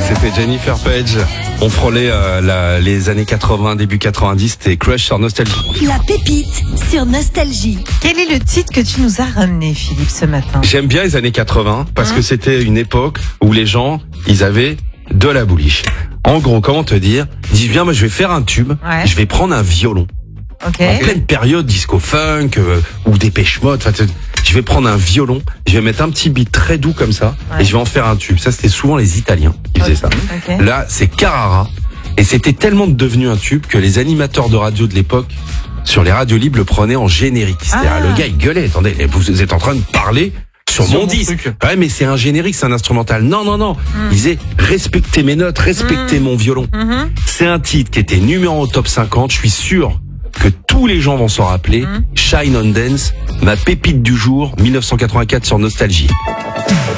C'était Jennifer Page. On frôlait les années 80, début 90, c'était Crush sur Nostalgie. La pépite sur Nostalgie. Quel est le titre que tu nous as ramené, Philippe, ce matin? J'aime bien les années 80 parce que c'était une époque où les gens, ils avaient de la bouliche. En gros, comment te dire? Ils disent, viens, moi je vais faire un tube, je vais prendre un violon. Ok. En pleine période disco-funk ou Dépêche Mode, je vais prendre un violon, je vais mettre un petit beat très doux comme ça et je vais en faire un tube. Ça, c'était souvent les Italiens qui faisaient ça. Ok. Là, c'est Carrara et c'était tellement devenu un tube que les animateurs de radio de l'époque sur les radios libres le prenaient en générique. C'est-à-dire, le gars, il gueulait. Attendez, vous êtes en train de parler sur mon disque. Ouais, mais c'est un générique, c'est un instrumental. Non. Il disait, respectez mes notes, respectez mon violon. C'est un titre qui était numéro 1 au top 50. Je suis sûr que tous les gens vont s'en rappeler. Shine on Dance, ma pépite du jour, 1984 sur Nostalgie.